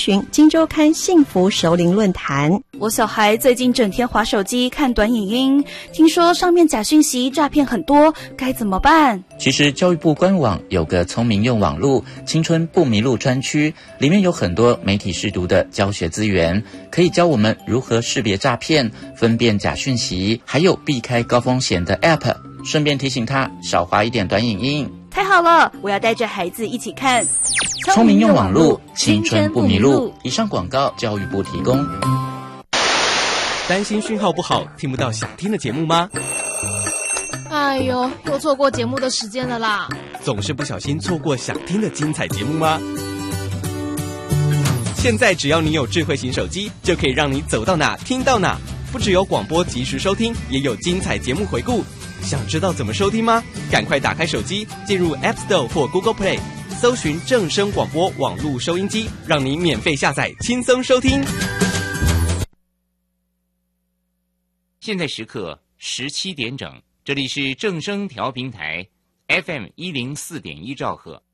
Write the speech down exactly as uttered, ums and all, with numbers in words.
寻今周刊幸福熟龄论坛。 我小孩最近整天滑手机看短影音，听说上面假讯息诈骗很多，该怎么办？ 其实教育部官网有个聪明用网路青春不迷路专区，里面有很多媒体识读的教学资源，可以教我们如何识别诈骗、分辨假讯息，还有避开高风险的 App， 顺便提醒他少滑一点短影音。 太好了，我要带着孩子一起看聪明用网路青春不迷路。以上广告教育部提供。 担心讯号不好听不到想听的节目吗？ 哎呦，又错过节目的时间了啦！ 总是不小心错过想听的精彩节目吗？现在只要你有智慧型手机，就可以让你走到哪听到哪，不只有广播及时收听，也有精彩节目回顾。想知道怎么收听吗？赶快打开手机，进入 App Store 或 Google Play， 搜寻正声广播网络收音机，让你免费下载，轻松收听。 现在时刻十七点整，这里是正声调频台 F M 一零四点一兆赫。